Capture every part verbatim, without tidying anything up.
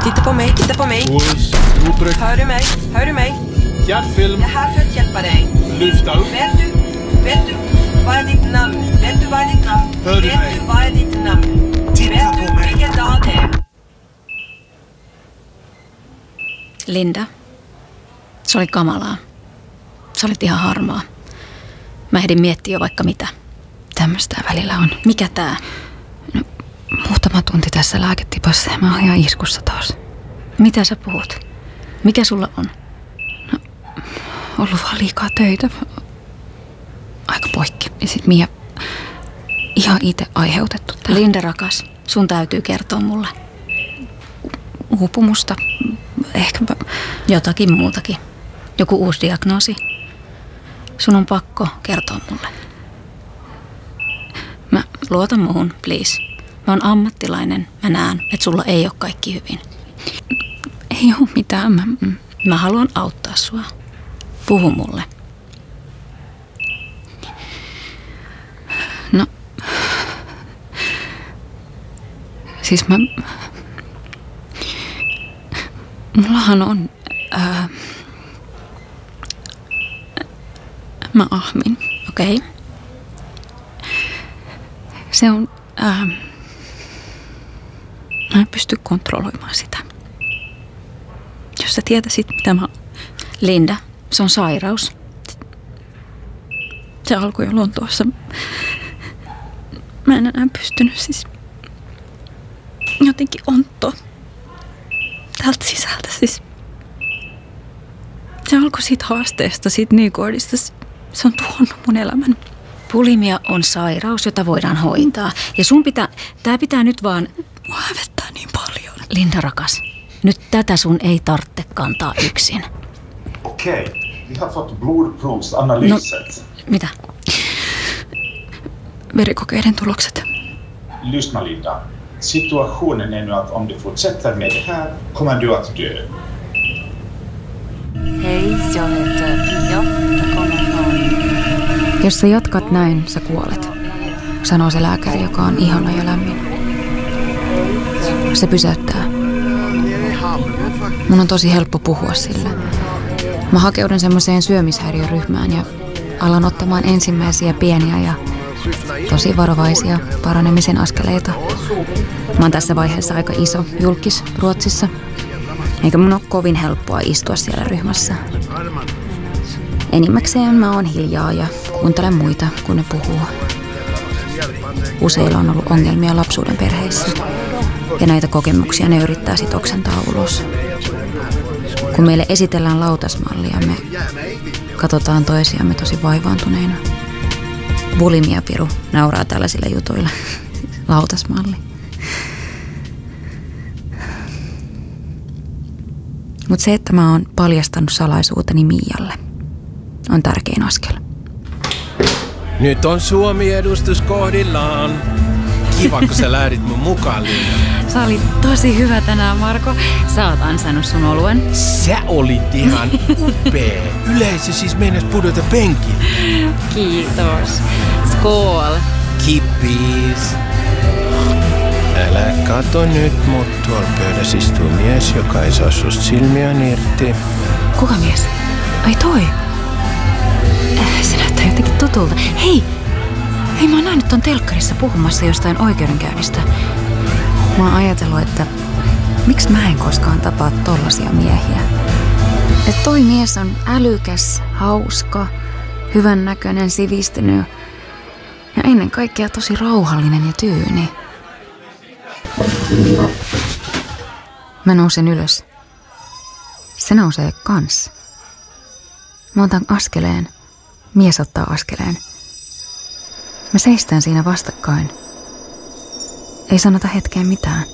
Titta på mig, titta på mig. Puls, utryck. Hör du mig? Hör du mig? Hjärtfilm. Jag är här för att hjälpa dig. Lyfta upp. Vet du, vet du vad är ditt namn? Vet du vad är ditt namn? Hör du vet mig? du vad är ditt namn? Titta vet på mig. du vilken dag det är? Linda, se oli kamalaa. Sä olit ihan harmaa. Mä ehdin miettiä jo vaikka mitä. Tämmöistä välillä on. Mikä tää? No, muutama tunti tässä lääketipassa ja mä oon ihan iskussa taas. Mitä sä puhut? Mikä sulla on? No, ollut vaan liikaa töitä. Aika poikki. Ja sit Mia ihan itse aiheutettu tää. Linda rakas, sun täytyy kertoa mulle. Uupumusta. Ehkäpä jotakin muutakin. Joku uusi diagnoosi. Sun on pakko kertoa mulle. Mä luotan muuhun, please. Mä oon ammattilainen. Mä näen, että sulla ei ole kaikki hyvin. Ei oo mitään. Mä, mä haluan auttaa sua. Puhu mulle. No. Siis mä... Mullahan on... Ää, mä ahmin. Okei. Okay. Se on... Ää, mä en pysty kontrolloimaan sitä. Jos sä tietäisit, mitä mä... Linda, se on sairaus. Se alkoi jo Lontoossa. Mä en enää pystynyt siis... Jotenkin onttoa. Täältä sisältä siis. Se alkoi siitä haasteesta, siitä Newgordista. Se on tuhonnut mun elämän. Bulimia on sairaus, jota voidaan hoitaa. Ja sun pitää, tää pitää nyt vaan... Mua hävettää niin paljon. Linda rakas, nyt tätä sun ei tarvitse kantaa yksin. Okej, okay. Vi har fått blodprovsanalyset. No, mitä? Verikokeiden tulokset. Lyssna Linda. Situationen är nu att om du fortsätter med det här kommer du att dö. Hej, jag heter Pia. Jag kommer från... Jos sä jatkat näin, sä kuolet, sanoo se lääkäri, joka on ihana ja lämmin. Se pysäyttää. Mun on tosi helppo puhua sille. Mä hakeudun semmoiseen syömishäiriöryhmään ja alan ottamaan ensimmäisiä pieniä ja tosi varovaisia paranemisen askeleita. Mä oon tässä vaiheessa aika iso julkis Ruotsissa. Eikä mun ole kovin helppoa istua siellä ryhmässä. Enimmäkseen mä oon hiljaa ja kuuntelen muita, kun ne puhuu. Useilla on ollut ongelmia lapsuuden perheissä. Ja näitä kokemuksia ne yrittää sit oksentaa ulos. Kun meille esitellään lautasmallia, me katsotaan toisiamme tosi vaivaantuneina. Bulimiapiru nauraa tällaisilla jutuilla. Lautasmalli. Mutta se, että mä oon paljastanut salaisuuteni Mialle, on tärkein askel. Nyt on Suomi-edustus kohdillaan. Kiva, kun sä lähdit mun mukaan, Linda. Sä olit tosi hyvä tänään, Marko. Sä oot ansainnut sun oluen. Sä olit ihan upea. Yleisö siis meinas pudota penkin. Kiitos. Skål. Kippis. Älä kato nyt, mut tuolla pöydässä istuu mies, joka ei saa susta silmiään irti. Kuka mies? Ai toi. Äh, se näyttää jotenkin tutulta. Hei! Hei, mä oon nähnyt ton telkkarissa puhumassa jostain oikeudenkäynnistä. Mä oon ajatellut, että miksi mä en koskaan tapaa tollasia miehiä. Että toi mies on älykäs, hauska, hyvännäköinen, sivistynyt ja ennen kaikkea tosi rauhallinen ja tyyni. Mä nousen ylös. Se nousee kans. Mä otan askeleen. Mies ottaa askeleen. Me seistään siinä vastakkain. Ei sanota hetkeen mitään.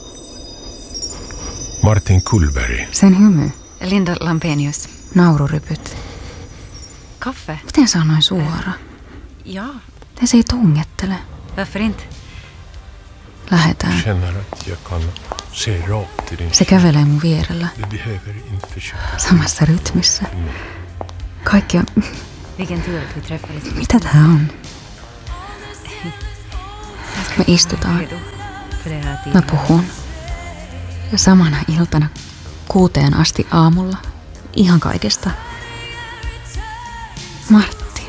Martin Kullberg. Sen hymy. Linda Lampenius. Naururypyt. Kaffe? Miten sä on noin suora? Ja. Se ei tungettele. Varför inte? Lähetään. Känner att jag kan se rakt i din... Se kävelee mun vierellä. Du behöver inte försöka. Samassa rytmissä. Kaikki on... Vilken tur att vi träffades. Mitä tää on? Me istutaan. Mä puhun. Ja samana iltana kuuteen asti aamulla. Ihan kaikesta. Martti.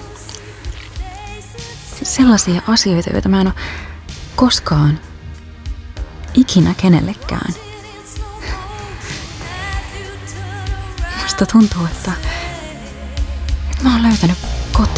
Sellaisia asioita, joita mä en ole koskaan ikinä kenellekään. Musta tuntuu, että, että mä oon löytänyt